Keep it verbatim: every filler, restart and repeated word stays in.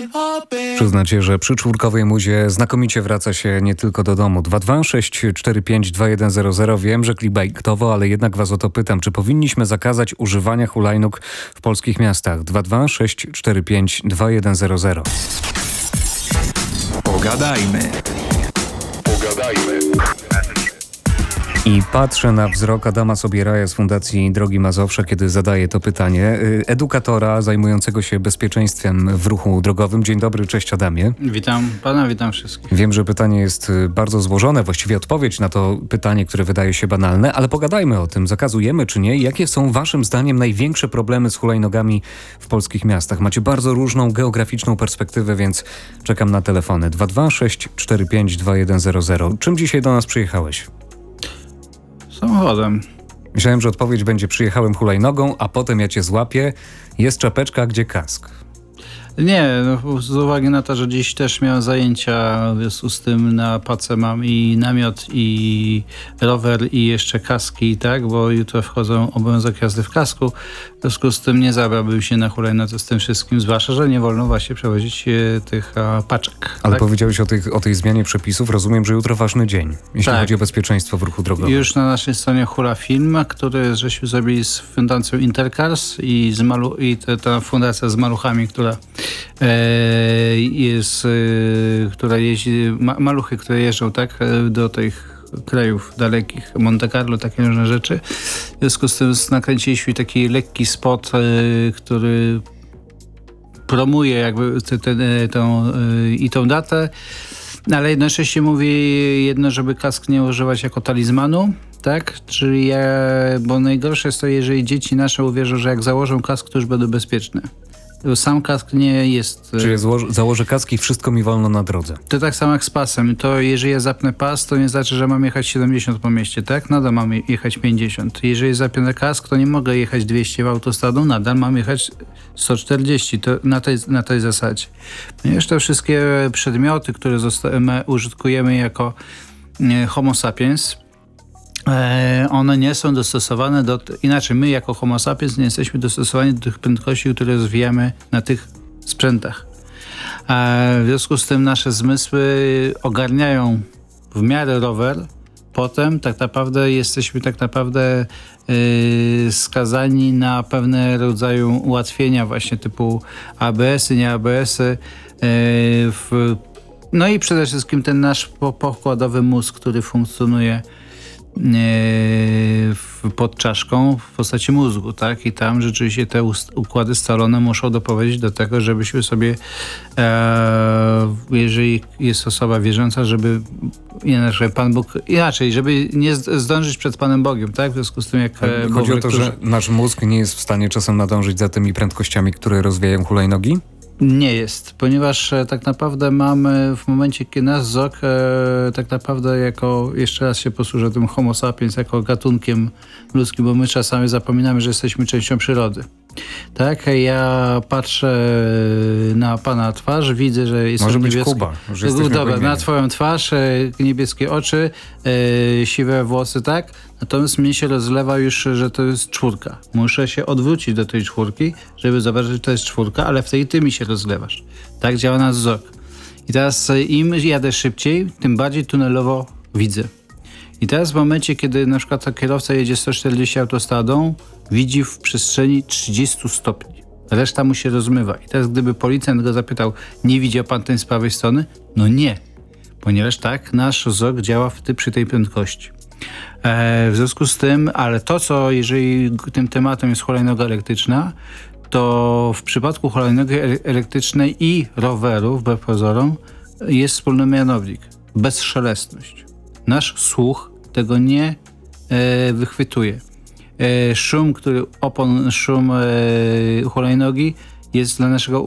Przyznacie, że przy czwórkowej muzie znakomicie wraca się nie tylko do domu. dwa dwa sześć cztery pięć dwa jeden zero zero. Wiem, że clickbaitowo, ale jednak was o to pytam. Czy powinniśmy zakazać używania hulajnóg w polskich miastach? dwa dwa sześć cztery pięć dwa jeden zero zero. Pogadajmy. Pogadajmy. I patrzę na wzrok Adama Sobieraja z Fundacji Drogi Mazowsza, kiedy zadaje to pytanie. Edukatora zajmującego się bezpieczeństwem w ruchu drogowym. Dzień dobry, cześć Adamie. Witam pana, witam wszystkich. Wiem, że pytanie jest bardzo złożone, właściwie odpowiedź na to pytanie, które wydaje się banalne, ale pogadajmy o tym, zakazujemy czy nie. Jakie są waszym zdaniem największe problemy z hulajnogami w polskich miastach? Macie bardzo różną geograficzną perspektywę, więc czekam na telefony. dwa dwa sześć cztery pięć dwa jeden zero zero. Czym dzisiaj do nas przyjechałeś? Samochodem. Myślałem, że odpowiedź będzie: przyjechałem hulajnogą, a potem ja cię złapię. Jest czapeczka, a gdzie kask? Nie, no, z uwagi na to, że dziś też miałem zajęcia, w związku z tym na pace mam i namiot, i rower, i jeszcze kaski, tak, bo jutro wchodzą obowiązek jazdy w kasku. W związku z tym nie zabrałbym się na hulajnodze z tym wszystkim, zwłaszcza, że nie wolno właśnie przewozić e, tych a, paczek. Ale tak? powiedziałeś o, tych, o tej zmianie przepisów. Rozumiem, że jutro ważny dzień, jeśli Tak. chodzi o bezpieczeństwo w ruchu drogowym. Już na naszej stronie Hula Film, który żeśmy zrobili z Fundacją Intercars i, z malu- i te, ta fundacja z maluchami, która e, jest, e, która jeździ, ma, maluchy, które jeżdżą tak do tych krajów dalekich, Monte Carlo, takie różne rzeczy. W związku z tym nakręciliśmy taki lekki spot, e, który promuje jakby te, te, tą, e, i tą datę. Ale jednocześnie mówi jedno, żeby kask nie używać jako talizmanu, tak? Czyli ja, bo najgorsze jest to, jeżeli dzieci nasze uwierzą, że jak założą kask, to już będą bezpieczne. Bo sam kask nie jest... Czyli zło- założę kask i wszystko mi wolno na drodze. To tak samo jak z pasem. To jeżeli ja zapnę pas, to nie znaczy, że mam jechać siedemdziesiąt po mieście, tak? Nadal mam jechać pięćdziesiąt. Jeżeli zapnę kask, to nie mogę jechać dwieście w autostradą, nadal mam jechać sto czterdzieści. To na tej, na tej zasadzie. Ponieważ te wszystkie przedmioty, które zosta- my użytkujemy jako e, homo sapiens, one nie są dostosowane do... Inaczej, my jako homo sapiens nie jesteśmy dostosowani do tych prędkości, które rozwijamy na tych sprzętach. W związku z tym nasze zmysły ogarniają w miarę rower. Potem tak naprawdę jesteśmy tak naprawdę yy, skazani na pewne rodzaje ułatwienia właśnie typu A B S-y, nie A B S-y. Yy, w, no i przede wszystkim ten nasz pokładowy mózg, który funkcjonuje pod czaszką w postaci mózgu, tak? I tam rzeczywiście te układy scalone muszą doprowadzić do tego, żebyśmy sobie, e, jeżeli jest osoba wierząca, żeby inaczej Pan Bóg, inaczej, żeby nie zdążyć przed Panem Bogiem, tak? W związku z tym, jak... Chodzi o to, że nasz mózg nie jest w stanie czasem nadążyć za tymi prędkościami, które rozwijają hulajnogi? Nie jest, ponieważ e, tak naprawdę mamy w momencie, kiedy nasz wzrok e, tak naprawdę jako, jeszcze raz się posłużę tym homo sapiens, jako gatunkiem ludzkim, bo my czasami zapominamy, że jesteśmy częścią przyrody. Tak, ja patrzę na pana twarz, widzę, że jest Może być niebieski... Kuba, że jesteśmy Dobra, pojmieni. na twoją twarz, e, niebieskie oczy, e, siwe włosy, tak? Natomiast mnie się rozlewa już, że to jest czwórka. Muszę się odwrócić do tej czwórki, żeby zobaczyć, że to jest czwórka, ale wtedy ty mi się rozlewasz. Tak działa nasz wzrok. I teraz im jadę szybciej, tym bardziej tunelowo widzę. I teraz w momencie, kiedy na przykład kierowca jedzie sto czterdzieści autostradą, widzi w przestrzeni trzydzieści stopni. Reszta mu się rozmywa. I teraz gdyby policjant go zapytał, nie widział pan tej z prawej strony? No nie. Ponieważ tak, nasz wzrok działa w ty, przy tej prędkości. E, w związku z tym, ale to, co jeżeli tym tematem jest hulajnoga elektryczna, to w przypadku hulajnogi elektrycznej i rowerów, wbrew pozorom, jest wspólny mianownik. Bezszelestność. Nasz słuch tego nie e, wychwytuje. E, szum, który opon, szum e, hulajnogi jest dla naszego